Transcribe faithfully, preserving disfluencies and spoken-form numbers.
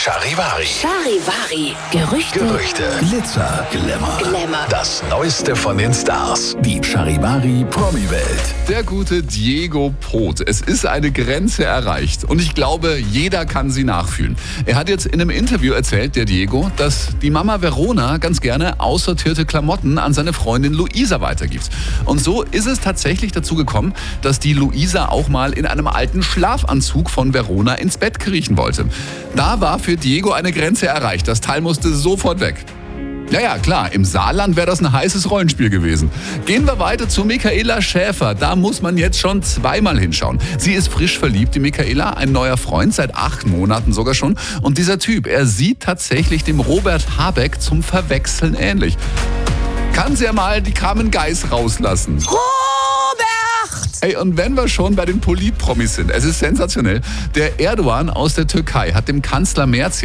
Charivari. Charivari. Gerüchte. Gerüchte. Glitzer, Glamour. Glamour. Das Neueste von den Stars. Die Charivari Promi-Welt. Der gute Diego Poth. Es ist eine Grenze erreicht und ich glaube, jeder kann sie nachfühlen. Er hat jetzt in einem Interview erzählt, der Diego, dass die Mama Verona ganz gerne aussortierte Klamotten an seine Freundin Luisa weitergibt. Und so ist es tatsächlich dazu gekommen, dass die Luisa auch mal in einem alten Schlafanzug von Verona ins Bett kriechen wollte. Da war für Diego eine Grenze erreicht. Das Teil musste sofort weg. Ja, ja, klar, im Saarland wäre das ein heißes Rollenspiel gewesen. Gehen wir weiter zu Michaela Schäfer. Da muss man jetzt schon zweimal hinschauen. Sie ist frisch verliebt, die Michaela, ein neuer Freund, seit acht Monaten sogar schon. Und dieser Typ, er sieht tatsächlich dem Robert Habeck zum Verwechseln ähnlich. Kann sie ja mal die Carmen Geiss rauslassen. Robert! Ey, und wenn wir schon bei den Polit-Promis sind, es ist sensationell. Der Erdogan aus der Türkei hat dem Kanzler Merz